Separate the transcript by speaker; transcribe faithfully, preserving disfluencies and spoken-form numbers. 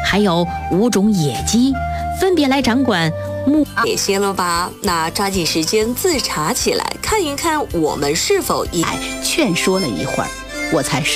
Speaker 1: 还有五种野鸡，分别来掌管牧。
Speaker 2: 也行了吧？那抓紧时间自查起来，看一看我们是否也
Speaker 3: 劝说了一会儿，我才是。